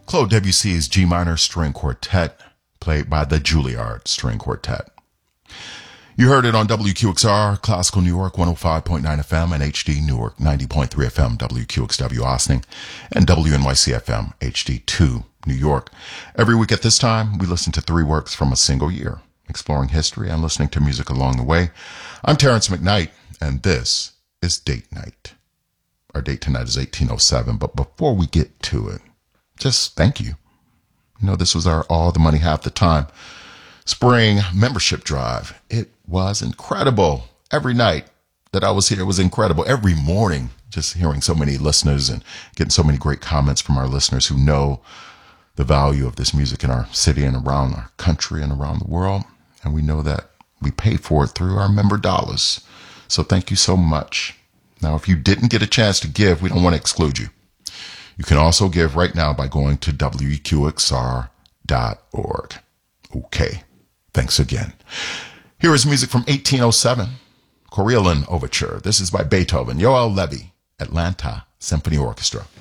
Claude Debussy's G minor string quartet, played by the Juilliard String Quartet. You heard it on WQXR, Classical New York 105.9 FM and HD Newark 90.3 FM, WQXW Austin, and WNYC FM HD2 New York. Every week at this time, we listen to 3 works from a single year, exploring history and listening to music along the way. I'm Terrence McKnight, and this is Date Night. Our date tonight is 1807, but before we get to it, just thank you. You know, this was our All the Money Half the Time spring membership drive. It was incredible. Every night that I was here was incredible. Every morning, just hearing so many listeners and getting so many great comments from our listeners who know the value of this music in our city and around our country and around the world. And we know that we pay for it through our member dollars. So thank you so much. Now, if you didn't get a chance to give, we don't want to exclude you. You can also give right now by going to WQXR.org. Okay. Thanks again. Here is music from 1807, Coriolan Overture. This is by Beethoven, Joel Levy, Atlanta Symphony Orchestra.